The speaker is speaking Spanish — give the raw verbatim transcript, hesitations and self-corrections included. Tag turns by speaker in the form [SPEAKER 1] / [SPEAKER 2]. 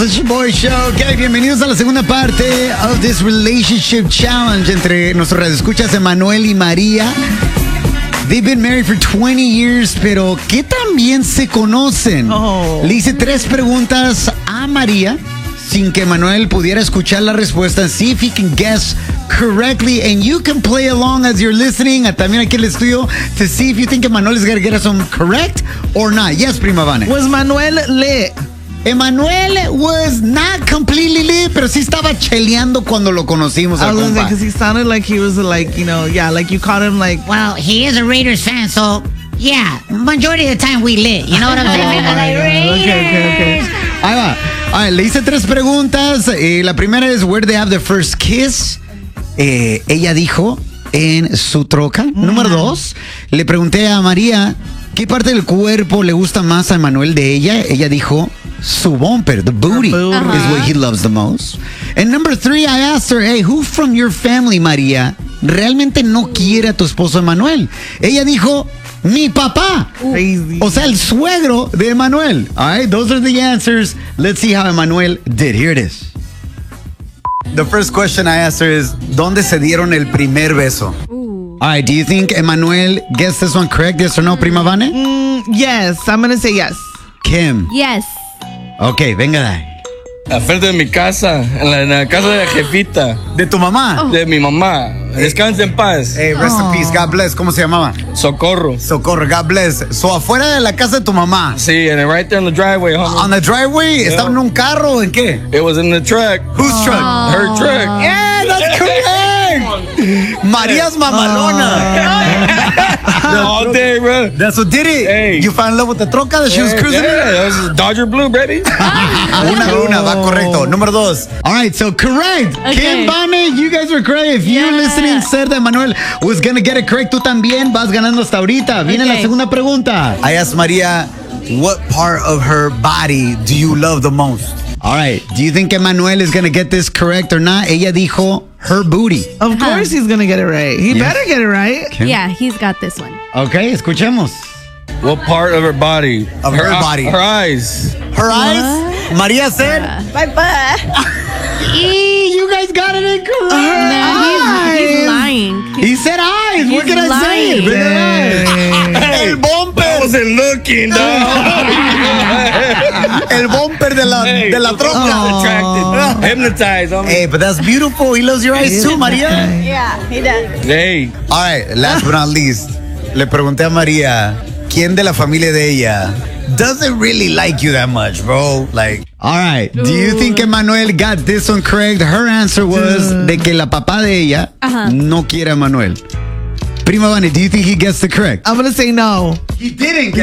[SPEAKER 1] el Show Show. Okay, bienvenidos a la segunda parte of this relationship challenge entre nuestros radioescuchas Emanuel y María. They've been married for twenty years, pero ¿qué tan bien se conocen?
[SPEAKER 2] Oh.
[SPEAKER 1] Le hice tres preguntas a María sin que Emanuel pudiera escuchar la respuesta and see if he can guess correctly, and you can play along as you're listening. También aquí el estudio to see if you think Emanuel is going to get us some correct or not. Yes, Prima Vane.
[SPEAKER 2] Was Manuel lit?
[SPEAKER 1] Emanuel was not completely lit, pero sí estaba cheleando cuando lo conocimos
[SPEAKER 2] I
[SPEAKER 1] al
[SPEAKER 2] was
[SPEAKER 1] compa.
[SPEAKER 2] because he sounded like he was like, you know, yeah, like you caught him like.
[SPEAKER 3] Well, he is a Raiders fan, so yeah, majority of the time we lit. You know what I'm saying?
[SPEAKER 2] Oh,
[SPEAKER 3] Like,
[SPEAKER 2] okay, okay, okay.
[SPEAKER 1] Ahí va. Ahí, le hice tres preguntas. Eh, la primera es, where they have the first kiss? Eh, ella dijo, en su troca. Mm. Número dos, le pregunté a María, ¿qué parte del cuerpo le gusta más a Emanuel de ella? Ella dijo, su bumper, the booty,
[SPEAKER 2] booty.
[SPEAKER 1] uh-huh. is what he loves the most. And number three, I asked her, hey, who from your family, María, realmente no quiere a tu esposo Emanuel? Ella dijo, mi papá.
[SPEAKER 2] Crazy.
[SPEAKER 1] O sea, el suegro de Emanuel. All right, those are the answers. Let's see how Emanuel did. Here it is. The first question I asked her is, ¿dónde se dieron el primer beso? Ooh. All right, do you think Emanuel gets this one correct? Yes or no, Prima Vane?
[SPEAKER 2] Mm, yes, I'm going to say yes.
[SPEAKER 1] Kim.
[SPEAKER 4] Yes.
[SPEAKER 1] Ok, venga de ahí.
[SPEAKER 5] Al frente de mi casa, en la, en la casa de la jefita,
[SPEAKER 1] ¿De tu mamá?
[SPEAKER 5] de mi mamá. Descansa en paz.
[SPEAKER 1] Hey, rest in peace, God bless. ¿Cómo se llamaba?
[SPEAKER 5] Socorro.
[SPEAKER 1] Socorro, God bless. So, afuera de la casa de tu mamá.
[SPEAKER 5] Sí, and right there in the driveway, homie.
[SPEAKER 1] On the driveway,
[SPEAKER 5] Yeah.
[SPEAKER 1] ¿estaba en un carro o en qué?
[SPEAKER 5] It was in the truck.
[SPEAKER 1] Whose truck?
[SPEAKER 5] Her truck.
[SPEAKER 1] Yeah, that's correct. María's mamalona.
[SPEAKER 5] All day, bro.
[SPEAKER 1] That's what did it.
[SPEAKER 5] Hey.
[SPEAKER 1] You fell in love with the troca that she was
[SPEAKER 5] Yeah,
[SPEAKER 1] cruising
[SPEAKER 5] yeah,
[SPEAKER 1] in?
[SPEAKER 5] that was Dodger Blue, baby.
[SPEAKER 1] Una de una, va correcto. Número dos. All right, so correct.
[SPEAKER 4] Okay.
[SPEAKER 1] Kim, Vane, you guys were correct. If you're
[SPEAKER 4] Yeah.
[SPEAKER 1] listening, said that Manuel was going to get it correct, tú también vas ganando hasta ahorita. Viene la
[SPEAKER 4] Okay.
[SPEAKER 1] segunda pregunta. I asked María, what part of her body do you love the most? All right, do you think Emanuel is going to get this correct or not? Ella dijo her booty.
[SPEAKER 2] Of course he's going to get it right. He
[SPEAKER 1] Yes.
[SPEAKER 2] better get it right.
[SPEAKER 1] Kim?
[SPEAKER 4] Yeah, he's got this one.
[SPEAKER 1] Okay, escuchemos.
[SPEAKER 5] What part of her body?
[SPEAKER 1] Of her
[SPEAKER 5] eye-
[SPEAKER 1] body.
[SPEAKER 5] Her eyes.
[SPEAKER 1] Her eyes? María said?
[SPEAKER 4] My butt.
[SPEAKER 1] E, you guys got it incorrect.
[SPEAKER 4] No, he's, he's lying.
[SPEAKER 1] He said eyes. What
[SPEAKER 4] He's
[SPEAKER 1] can I say?
[SPEAKER 4] lying.
[SPEAKER 1] Bigger eyes. El
[SPEAKER 5] I
[SPEAKER 1] bumper.
[SPEAKER 5] wasn't looking, dog.
[SPEAKER 1] El bumper de la,
[SPEAKER 5] Hey,
[SPEAKER 1] de la
[SPEAKER 5] look,
[SPEAKER 1] troca.
[SPEAKER 5] I'm attracted. Hypnotized, homie.
[SPEAKER 1] Hey, but that's beautiful. He loves your eyes too, María.
[SPEAKER 4] Yeah, he does.
[SPEAKER 5] Hey.
[SPEAKER 1] All right, last but not least, le pregunté a María, ¿quién de la familia de ella doesn't really like you that much, bro? Like, all right, do you think Emanuel got this one correct? Her answer was de que la papá de ella
[SPEAKER 4] Ajá.
[SPEAKER 1] no quiere a Emanuel. Prima Vane, do you think he gets the correct?
[SPEAKER 2] I'm going to say no.
[SPEAKER 1] He didn't get